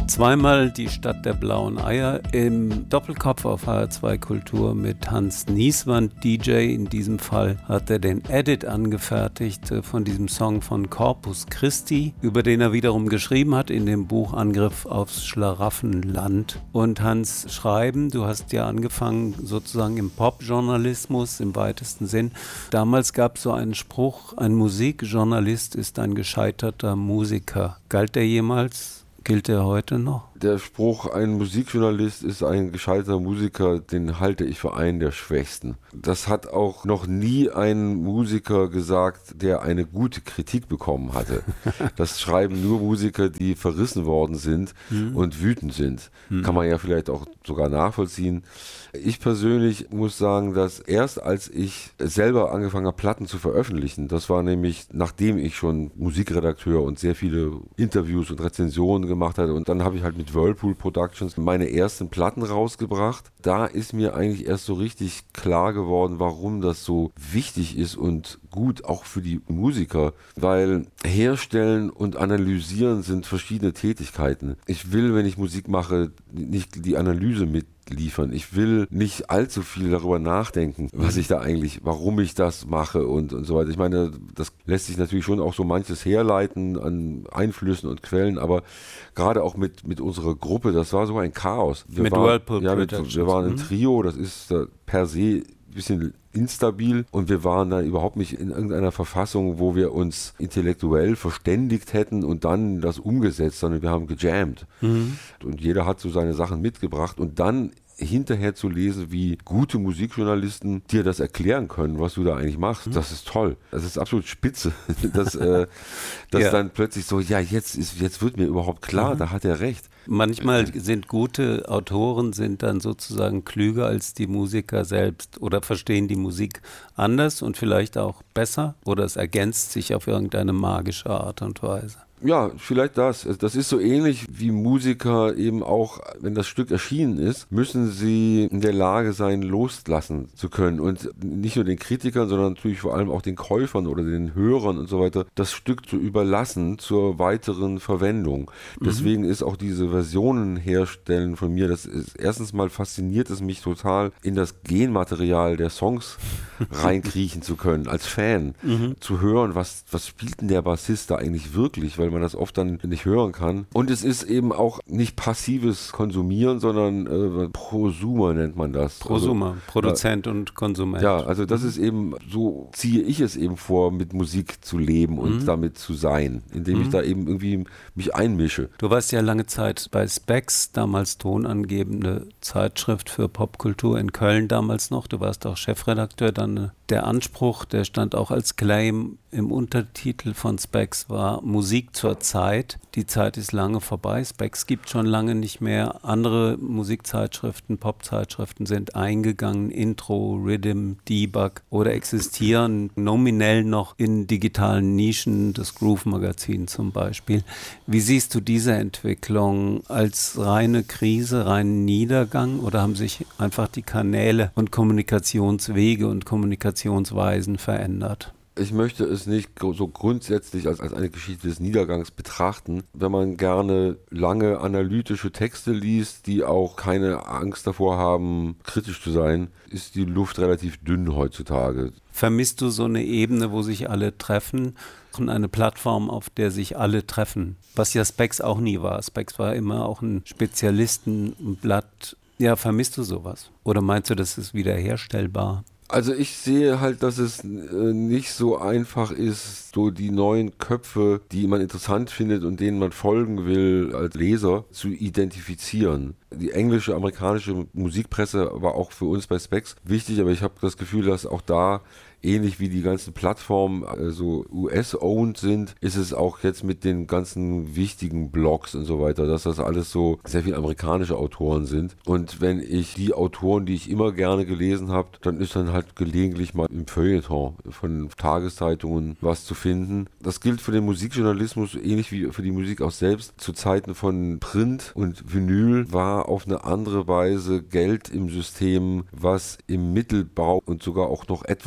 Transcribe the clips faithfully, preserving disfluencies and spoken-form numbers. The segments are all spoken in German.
Zweimal die Stadt der blauen Eier im Doppelkopf auf H R zwei Kultur mit Hans Nieswand, D J. In diesem Fall hat er den Edit angefertigt von diesem Song von Corpus Christi, über den er wiederum geschrieben hat in dem Buch Angriff aufs Schlaraffenland. Und Hans, schreiben, du hast ja angefangen sozusagen im Popjournalismus im weitesten Sinn. Damals gab es so einen Spruch, ein Musikjournalist ist ein gescheiterter Musiker. Galt der jemals? Gilt der heute noch? Der Spruch, ein Musikjournalist ist ein gescheiterter Musiker, den halte ich für einen der schwächsten. Das hat auch noch nie ein Musiker gesagt, der eine gute Kritik bekommen hatte. Das schreiben nur Musiker, die verrissen worden sind mhm. und wütend sind. Mhm. Kann man ja vielleicht auch sogar nachvollziehen. Ich persönlich muss sagen, dass erst als ich selber angefangen habe, Platten zu veröffentlichen, das war nämlich, nachdem ich schon Musikredakteur und sehr viele Interviews und Rezensionen gemacht hatte, und dann habe ich halt mit Whirlpool Productions meine ersten Platten rausgebracht. Da ist mir eigentlich erst so richtig klar geworden, warum das so wichtig ist und gut auch für die Musiker, weil herstellen und analysieren sind verschiedene Tätigkeiten. Ich will, wenn ich Musik mache, nicht die Analyse mit liefern. Ich will nicht allzu viel darüber nachdenken, was ich da eigentlich, warum ich das mache und, und so weiter. Ich meine, das lässt sich natürlich schon auch so manches herleiten an Einflüssen und Quellen, aber gerade auch mit, mit unserer Gruppe, das war so ein Chaos. Wir mit waren, Whirlpool ja, mit, wir waren ein Trio, das ist uh, per se ein bisschen instabil und wir waren da überhaupt nicht in irgendeiner Verfassung, wo wir uns intellektuell verständigt hätten und dann das umgesetzt, sondern wir haben gejammt. Mhm. Und jeder hat so seine Sachen mitgebracht und dann hinterher zu lesen, wie gute Musikjournalisten dir das erklären können, was du da eigentlich machst, mhm. das ist toll. Das ist absolut spitze. dass äh, dass ja. dann plötzlich so, ja, jetzt ist, jetzt wird mir überhaupt klar, mhm. da hat er recht. Manchmal sind gute Autoren sind dann sozusagen klüger als die Musiker selbst oder verstehen die Musik anders und vielleicht auch besser oder es ergänzt sich auf irgendeine magische Art und Weise. Ja, vielleicht das. Das ist so ähnlich wie Musiker eben auch, wenn das Stück erschienen ist, müssen sie in der Lage sein, loslassen zu können. Und nicht nur den Kritikern, sondern natürlich vor allem auch den Käufern oder den Hörern und so weiter, das Stück zu überlassen zur weiteren Verwendung. Mhm. Deswegen ist auch diese Versionen herstellen von mir, das ist, erstens mal fasziniert es mich total, in das Genmaterial der Songs reinkriechen zu können, als Fan. Mhm. Zu hören, was, was spielt denn der Bassist da eigentlich wirklich, weil man das oft dann nicht hören kann. Und es ist eben auch nicht passives Konsumieren, sondern äh, Prosumer nennt man das. Prosumer, also, Produzent äh, und Konsument. Ja, also das ist eben, so ziehe ich es eben vor, mit Musik zu leben und mhm. damit zu sein, indem mhm. ich da eben irgendwie mich einmische. Du warst ja lange Zeit bei Spex, damals tonangebende Zeitschrift für Popkultur in Köln damals noch. Du warst auch Chefredakteur. Dann der Anspruch, der stand auch als Claim im Untertitel von Spex, war Musik zur Zeit. Die Zeit ist lange vorbei. Spex gibt schon lange nicht mehr. Andere Musikzeitschriften, Popzeitschriften sind eingegangen. Intro, Rhythm, Debug oder existieren nominell noch in digitalen Nischen, das Groove-Magazin zum Beispiel. Wie siehst du diese Entwicklung als reine Krise, reinen Niedergang oder haben sich einfach die Kanäle und Kommunikationswege und Kommunikationsweisen verändert? Ich möchte es nicht so grundsätzlich als, als eine Geschichte des Niedergangs betrachten. Wenn man gerne lange analytische Texte liest, die auch keine Angst davor haben, kritisch zu sein, ist die Luft relativ dünn heutzutage. Vermisst du so eine Ebene, wo sich alle treffen und eine Plattform, auf der sich alle treffen? Was ja Spex auch nie war. Spex war immer auch ein Spezialistenblatt. Ja, vermisst du sowas? Oder meinst du, das ist wiederherstellbar? Also ich sehe halt, dass es äh, nicht so einfach ist, so die neuen Köpfe, die man interessant findet und denen man folgen will als Leser, zu identifizieren. Die englische, amerikanische Musikpresse war auch für uns bei Spex wichtig, aber ich habe das Gefühl, dass auch da ähnlich wie die ganzen Plattformen also U S-owned sind, ist es auch jetzt mit den ganzen wichtigen Blogs und so weiter, dass das alles so sehr viel amerikanische Autoren sind. Und wenn ich die Autoren, die ich immer gerne gelesen habe, dann ist dann halt gelegentlich mal im Feuilleton von Tageszeitungen was zu finden. Das gilt für den Musikjournalismus ähnlich wie für die Musik auch selbst. Zu Zeiten von Print und Vinyl war auf eine andere Weise Geld im System, was im Mittelbau und sogar auch noch etwas unter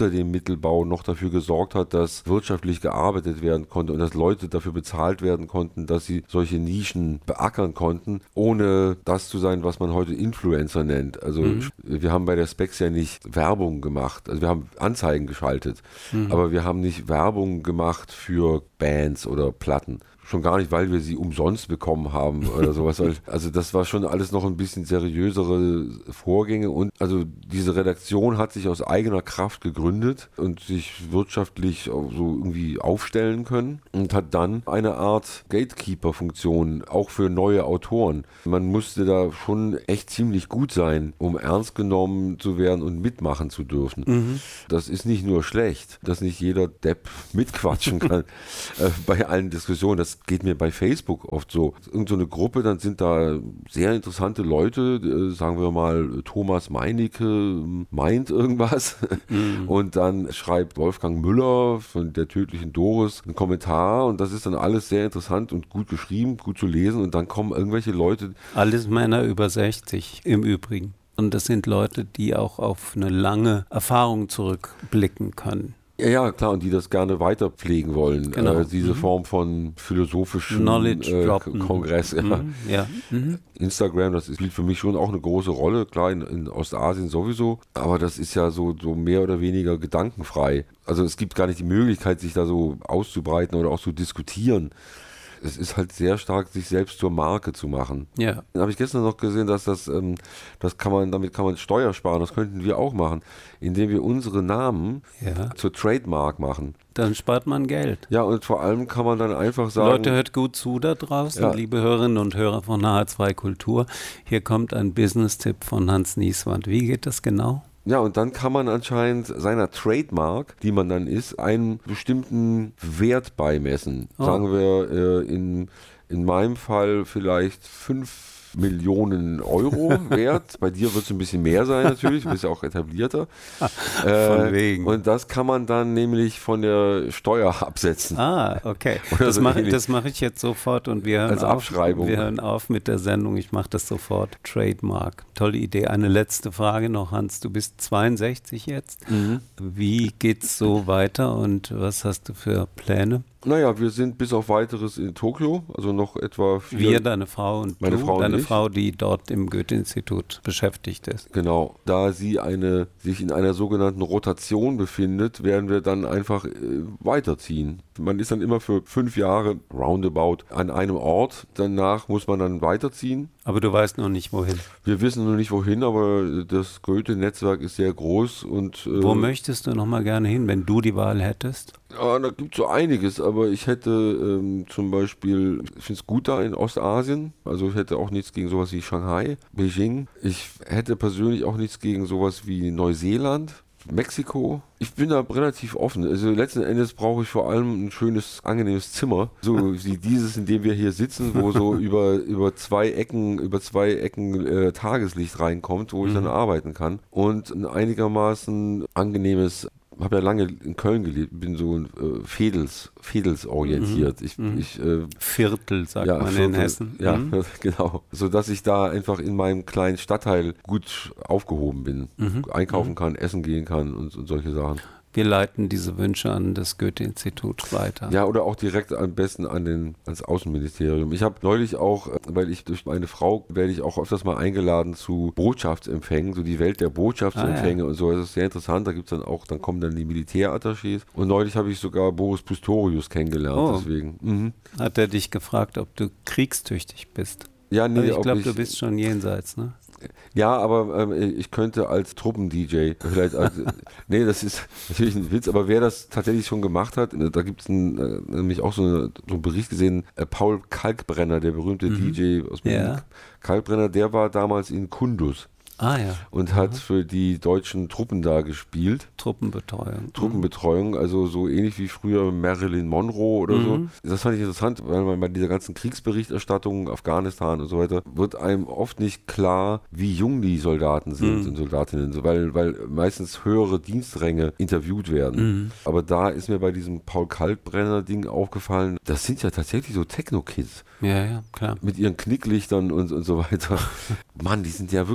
unter dem Mittelbau noch dafür gesorgt hat, dass wirtschaftlich gearbeitet werden konnte und dass Leute dafür bezahlt werden konnten, dass sie solche Nischen beackern konnten, ohne das zu sein, was man heute Influencer nennt. Also mhm. wir haben bei der Specs ja nicht Werbung gemacht, also wir haben Anzeigen geschaltet, mhm. aber wir haben nicht Werbung gemacht für Bands oder Platten. Schon gar nicht, weil wir sie umsonst bekommen haben oder sowas. Also das war schon alles noch ein bisschen seriösere Vorgänge und also diese Redaktion hat sich aus eigener Kraft gegründet und sich wirtschaftlich so irgendwie aufstellen können und hat dann eine Art Gatekeeper-Funktion auch für neue Autoren. Man musste da schon echt ziemlich gut sein, um ernst genommen zu werden und mitmachen zu dürfen. Mhm. Das ist nicht nur schlecht, dass nicht jeder Depp mitquatschen kann äh, bei allen Diskussionen. Das geht mir bei Facebook oft so. Irgend so eine Gruppe, dann sind da sehr interessante Leute, äh, sagen wir mal Thomas Meinecke meint irgendwas mhm. und dann schreibt Wolfgang Müller von der tödlichen Doris einen Kommentar und das ist dann alles sehr interessant und gut geschrieben, gut zu lesen und dann kommen irgendwelche Leute. Alles Männer über sechzig im Übrigen. Und das sind Leute, die auch auf eine lange Erfahrung zurückblicken können. Ja, ja, klar, und die das gerne weiter pflegen wollen. Genau. Äh, diese mhm. Form von philosophischen Knowledge äh, droppen. Kongress. Ja. Mhm. Ja. Mhm. Instagram, das spielt für mich schon auch eine große Rolle, klar, in, in Ostasien sowieso, aber das ist ja so, so mehr oder weniger gedankenfrei. Also es gibt gar nicht die Möglichkeit, sich da so auszubreiten oder auch zu diskutieren. Es ist halt sehr stark, sich selbst zur Marke zu machen. Ja. Dann habe ich gestern noch gesehen, dass das, ähm, das kann man, damit kann man Steuer sparen. Das könnten wir auch machen, indem wir unsere Namen ja. zur Trademark machen. Dann spart man Geld. Ja, und vor allem kann man dann einfach sagen... Leute, hört gut zu da draußen, ja. liebe Hörerinnen und Hörer von H H zwei Kultur. Hier kommt ein Business-Tipp von Hans Nieswand. Wie geht das genau? Ja, und dann kann man anscheinend seiner Trademark, die man dann ist, einen bestimmten Wert beimessen. Oh. Sagen wir äh, in, in meinem Fall vielleicht fünf Millionen Euro wert. Bei dir wird es ein bisschen mehr sein natürlich, du bist ja auch etablierter. Von äh, wegen. Und das kann man dann nämlich von der Steuer absetzen. Ah, okay. Das so mache mach ich jetzt sofort und wir hören, als auf, Abschreibung. wir hören auf mit der Sendung. Ich mache das sofort. Trademark. Tolle Idee. Eine letzte Frage noch, Hans. Du bist zweiundsechzig jetzt. Mhm. Wie geht's so weiter und was hast du für Pläne? Naja, wir sind bis auf weiteres in Tokio, also noch etwa vier... Wir, deine Frau und meine du, Frau deine und ich. Frau, die dort im Goethe-Institut beschäftigt ist. Genau, da sie eine, sich in einer sogenannten Rotation befindet, werden wir dann einfach äh, weiterziehen. Man ist dann immer für fünf Jahre roundabout an einem Ort, danach muss man dann weiterziehen. Aber du weißt noch nicht, wohin. Wir wissen noch nicht, wohin, aber das Goethe-Netzwerk ist sehr groß. Und äh, wo möchtest du noch mal gerne hin, wenn du die Wahl hättest? Ja, da gibt es so einiges, aber ich hätte ähm, zum Beispiel, ich finde es gut da in Ostasien, also ich hätte auch nichts gegen sowas wie Shanghai, Beijing. Ich hätte persönlich auch nichts gegen sowas wie Neuseeland, Mexiko. Ich bin da relativ offen. Also letzten Endes brauche ich vor allem ein schönes, angenehmes Zimmer, so wie dieses, in dem wir hier sitzen, wo so über, über zwei Ecken, über zwei Ecken äh, Tageslicht reinkommt, wo ich mhm. dann arbeiten kann. Und ein einigermaßen angenehmes, habe ja lange in Köln gelebt, bin so äh, Fedels, Fedels orientiert. Ich, mhm. ich, äh, Viertel, sagt ja, man Viertel, in Hessen. Ja, mhm. genau. So dass ich da einfach in meinem kleinen Stadtteil gut aufgehoben bin. Mhm. Einkaufen mhm. kann, essen gehen kann und, und solche Sachen. Wir leiten diese Wünsche an das Goethe-Institut weiter. Ja, oder auch direkt am besten an den, ans Außenministerium. Ich habe neulich auch, weil ich durch meine Frau werde ich auch öfters mal eingeladen zu Botschaftsempfängen, so die Welt der Botschaftsempfänge ah, ja. und so. Das ist sehr interessant. Da gibt's dann auch, dann kommen dann die Militärattachés. Und neulich habe ich sogar Boris Pistorius kennengelernt. Oh. Deswegen. Mhm. Hat er dich gefragt, ob du kriegstüchtig bist? Ja, nee, also ich glaube, du bist schon jenseits, ne? Ja, aber ähm, ich könnte als Truppen-D J vielleicht, als, nee, das ist natürlich ein Witz, aber wer das tatsächlich schon gemacht hat, da gibt es äh, nämlich auch so, eine, so einen Bericht gesehen, äh, Paul Kalkbrenner, der berühmte mhm. D J aus Berlin, ja. Kalkbrenner, der war damals in Kunduz. Ah ja. Und hat mhm. für die deutschen Truppen da gespielt. Truppenbetreuung. Truppenbetreuung, also so ähnlich wie früher Marilyn Monroe oder mhm. so. Das fand ich interessant, weil man bei dieser ganzen Kriegsberichterstattung, Afghanistan und so weiter, wird einem oft nicht klar, wie jung die Soldaten sind mhm. und Soldatinnen, weil, weil meistens höhere Dienstränge interviewt werden. Mhm. Aber da ist mir bei diesem Paul Kalkbrenner-Ding aufgefallen, das sind ja tatsächlich so Techno-Kids. Ja, ja, klar. Mit ihren Knicklichtern und, und so weiter. Mann, die sind ja wirklich noch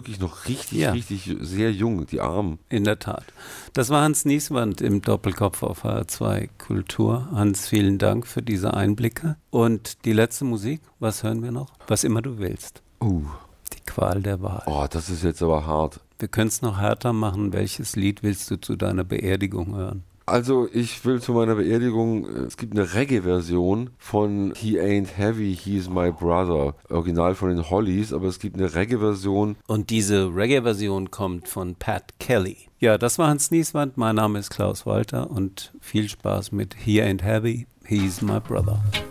richtig, ja. richtig sehr jung, die Armen. In der Tat. Das war Hans Nieswand im Doppelkopf auf H R zwei Kultur. Hans, vielen Dank für diese Einblicke. Und die letzte Musik, was hören wir noch? Was immer du willst. Uh. Die Qual der Wahl. Oh, das ist jetzt aber hart. Wir können es noch härter machen. Welches Lied willst du zu deiner Beerdigung hören? Also ich will zu meiner Beerdigung, es gibt eine Reggae-Version von He Ain't Heavy, He's My Brother, original von den Hollies, aber es gibt eine Reggae-Version. Und diese Reggae-Version kommt von Pat Kelly. Ja, das war Hans Nieswand, mein Name ist Klaus Walter und viel Spaß mit He Ain't Heavy, He's My Brother.